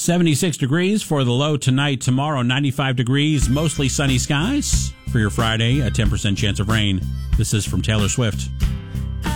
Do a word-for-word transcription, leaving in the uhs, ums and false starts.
seventy-six degrees for the low tonight. Tomorrow, ninety-five degrees, mostly sunny skies. For your Friday, a ten percent chance of rain. This is from Taylor Swift.